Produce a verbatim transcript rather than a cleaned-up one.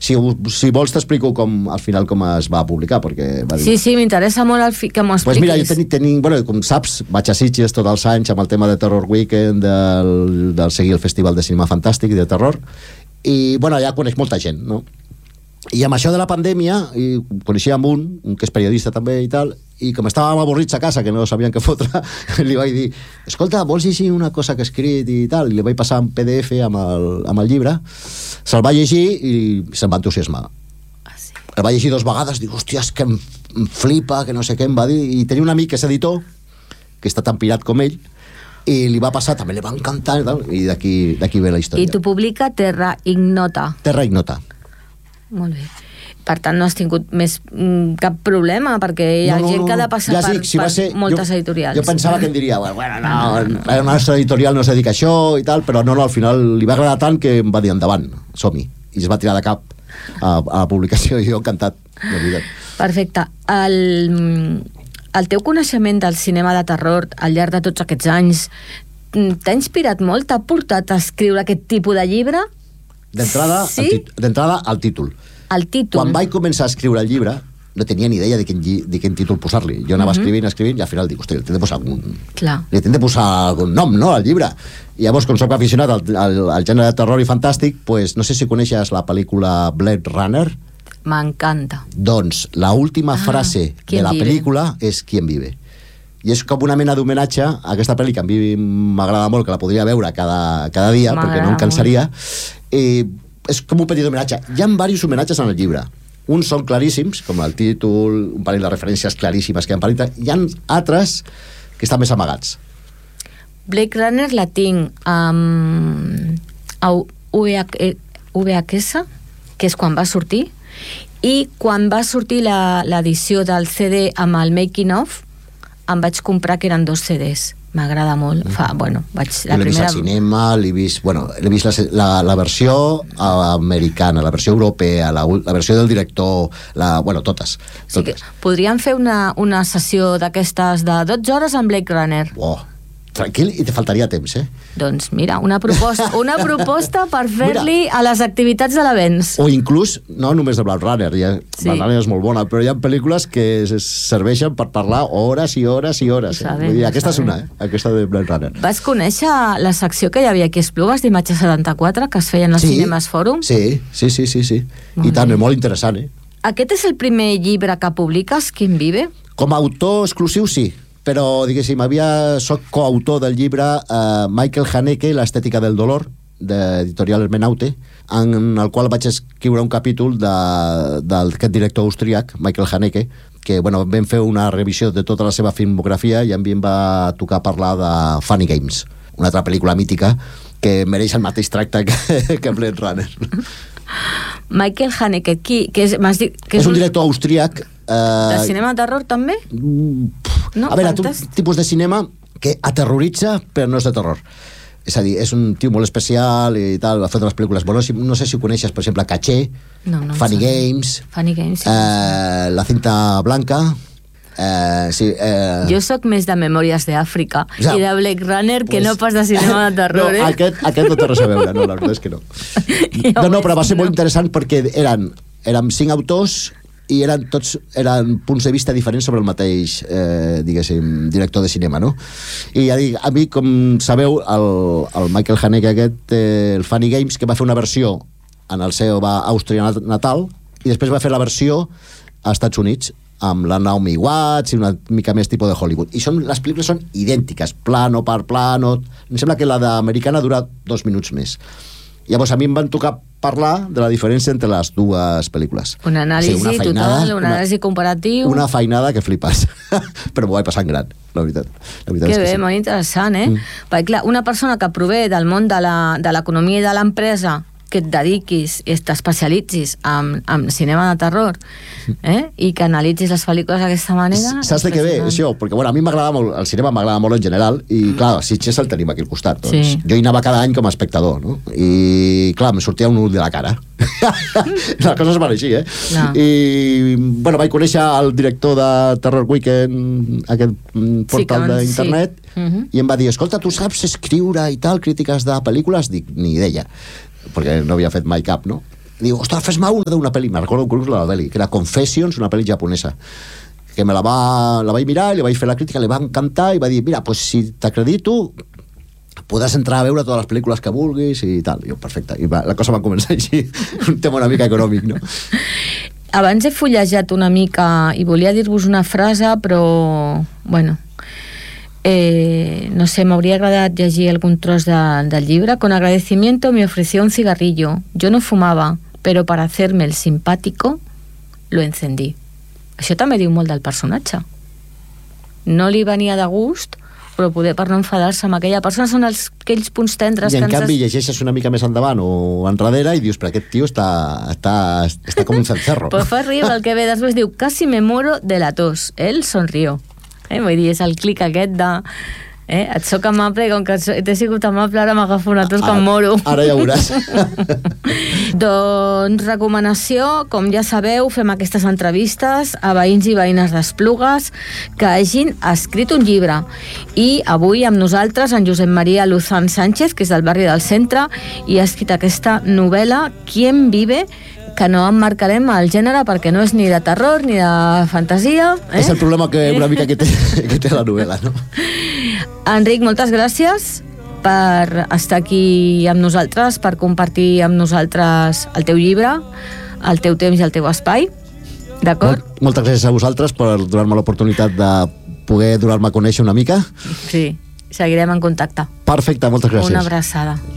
Si, si vols t'explico com, al final com es va publicar, perquè va dir... Sí, sí, m'interessa molt el fi, que m'ho expliquis. Pues mira, jo teni, teni, bueno, com saps, vaig a Sitges tots els anys amb el tema de Terror Weekend, del, del seguir el Festival de Cinema Fantàstic i de Terror, i bueno, allà coneix molta gent, no? I amb això de la pandèmia, i coneixia amb un, un que és periodista també i tal, i com estàvem avorrits a casa, que no sabien què fotre, li vaig dir, escolta, vols llegir una cosa que he escrit i tal? I li vaig passar en P D F amb el, amb el llibre, se'l va llegir i se'm va entusiasmar. Ah, sí. El va llegir dos vegades, dic, hòstia, és que em, em flipa, que no sé què em va dir, i tenia un amic que és editor, que està tan pirat com ell, i li va passar, també li va encantar, i, tal, i d'aquí, d'aquí ve la història. I tu publica Terra Ignota. Terra Ignota. Molt bé. Per tant, no has tingut més mm, cap problema, perquè hi ha no, no, gent que ha de passar ja per, dic, si per ser, moltes jo, editorials. Jo pensava que em diria, bueno, no, la nostra editorial no es dedica a això i tal, però no, no, al final li va agradar tant que em va dir endavant, som-hi. I es va tirar de cap a, a la publicació i jo encantat, de veritat. Perfecte. El, el teu coneixement del cinema de terror al llarg de tots aquests anys t'ha inspirat molt? T'ha portat a escriure aquest tipus de llibre? D'entrada, sí? el, d'entrada al títol. El títol. Quan vaig començar a escriure el llibre, no tenia ni idea de quin, de quin títol posar-li. Jo anava uh-huh. escrivint, escrivint, i al final dic, hosti, li hem de posar algun... Clar. Li hem de posar algun nom, no?, al llibre. I llavors, com soc aficionat al, al, al gènere de terror i fantàstic, pues, no sé si coneixes la pel·lícula Blade Runner. M'encanta. Doncs la última ah, frase de la vive? pel·lícula és Quien vive. I és com una mena d'homenatge a aquesta pel·li que a mi m'agrada molt, que la podria veure cada, cada dia, perquè no em cansaria. I és com un petit homenatge. Hi ha diversos homenatges en el llibre. Uns són claríssims, com el títol, un parell de referències claríssimes que hi ha en pel·lícula. Hi ha altres que estan més amagats. Blade Runner la tinc um, a V H S, que és quan va sortir, i quan va sortir l'edició del C D amb el making of, em vaig comprar, que eren dos C Ds. M'agrada molt. Fa, bueno, vaig, la l'he primera... vist al cinema, l'he vist, bueno, l'he vist la, la, la versió americana, la versió europea, la, la versió del director, la, bueno, totes. totes. Sí que podríem fer una, una sessió d'aquestes de dotze hores amb Blade Runner. Oh, tranquil, i te faltaria temps, eh? Doncs mira, una proposta, una proposta per fer-li a les activitats de l'avenç. O inclús, no només de Blade Runner, ja, sí. Blade Runner és molt bona, però hi ha pel·lícules que es serveixen per parlar hores i hores i hores. Eh? Sabem, Vull dir, aquesta sabem. és una, eh? Aquesta de Blade Runner. Vas conèixer la secció que hi havia aquí a Esplugues d'Imatge setanta-quatre, que es feien als sí, Cinemes Fòrum? Sí, sí, sí, sí, sí. Molt I tant, bé. és molt interessant, eh? Aquest és el primer llibre que publiques, Quien vive? Com a autor exclusiu, sí. Però, diguéssim, havia, soc coautor del llibre uh, Michael Haneke, l'estètica del dolor, d'Editorial Hermenaute, en el qual vaig escriure un capítol d'aquest director austríac, Michael Haneke, que bueno, vam fer una revisió de tota la seva filmografia i a mi em va tocar parlar de Funny Games, una altra pel·lícula mítica que mereix el mateix tracte que, que Blade Runner. Michael Haneke, qui, que és, m'has dit, que és, és un director austríac. Uh, de cinema de terror, també? No, a veure, un tipus de cinema que aterroritza, però no és de terror. És a dir, és un tio molt especial i tal, ha fet unes pel·lícules bones. No sé si ho coneixes, per exemple, Caché, no, no Funny Games, Funny Games, sí. eh, La cinta blanca. Eh, sí, eh... Jo sóc més de Memòries d'Àfrica ja, i de Blade Runner que pues... no pas de cinema de terror, no, eh? Aquest, aquest no té res a veure, no, la veritat és que no. No, no, però va ser molt interessant perquè eren, eren cinc autors i eren tots eren punts de vista diferents sobre el mateix eh, diguéssim, director de cinema, no? I ja dic, a mi, com sabeu, el, el Michael Haneke aquest, eh, el Funny Games, que va fer una versió en el seu va Àustria natal i després va fer la versió als Estats Units amb la Naomi Watts i una mica més tipus de Hollywood. I són, les pel·lícules són idèntiques, plano per plano. Em sembla que la d'americana dura dos minuts més. Llavors a mi em van tocar parlar de la diferència entre les dues pel·lícules. Una anàlisi sí, una feinada, total, una anàlisi comparatiu. Una feinada que flipes. Però m'ho vaig passar en gran, la veritat. La veritat que és que bé, sí. molt interessant, eh? Mm. Perquè clar, una persona que prové del món de l'economia i de l'empresa, que et dediquis i t'especialitzis en, en cinema de terror, eh? I que analitzis les pel·lícules d'aquesta manera... Saps de què ve, això? Perquè bueno, a mi m'agrada molt, el cinema m'agrada molt en general, i mm. clar, Sitges el tenim aquí al costat. Doncs. Sí. Jo hi anava cada any com a espectador, no? I clar, em sortia un ull de la cara. La cosa es va així, eh? No. I bueno, vaig conèixer el director de Terror Weekend, aquest portal sí, d'internet, sí. uh-huh. i em va dir, escolta, tu saps escriure i tal, crítiques de pel·lícules? Dic, ni idea, perquè no havia fet mai cap, no? diu, ostres, fes-me una d'una pel·li, me recordo un la pel·li, que era Confessions, una pel·li japonesa, que me la, va, la vaig mirar, li vaig fer la crítica, li va encantar i va dir, mira, pues si t'acredito podràs entrar a veure totes les pel·lícules que vulguis i tal. I jo, perfecte. I va, la cosa va començar així, un tema una mica econòmic, no? Abans he fullejat una mica i volia dir-vos una frase, però, bueno, eh, no sé, m'hauria agradat llegir algun tros de, del llibre. Con agradecimiento me ofreció un cigarrillo. Yo no fumaba, pero para hacerme el simpático lo encendí. Això també diu molt del personatge. No li venia de gust, però poder per no enfadar-se amb aquella persona són els, aquells punts tendres i en que canvi ens... llegeixes una mica més endavant o enrere i dius, però aquest tio està, està, està com un cencerro. Pues fa riure el que ve després, diu, casi me muero de la tos. Él sonrió. Eh? Vull dir, és el clic aquest de... Eh? Et soc amable i com que t'he sigut amable ara m'agafo una tos que em moro. Ara ja veuràs. Doncs recomanació, com ja sabeu, fem aquestes entrevistes a veïns i veïnes d'Esplugues que hagin escrit un llibre. I avui amb nosaltres en Josep Maria Luzán Sánchez, que és del barri del Centre, i ha escrit aquesta novel·la Quién vive, que no emmarcarem el gènere perquè no és ni de terror ni de fantasia. Eh? És el problema que una mica que té, que té la novel·la, no? Enric, moltes gràcies per estar aquí amb nosaltres, per compartir amb nosaltres el teu llibre, el teu temps i el teu espai. D'acord? Molt, moltes gràcies a vosaltres per donar-me l'oportunitat de poder donar-me a conèixer una mica. Sí, seguirem en contacte. Perfecte, moltes gràcies. Una abraçada.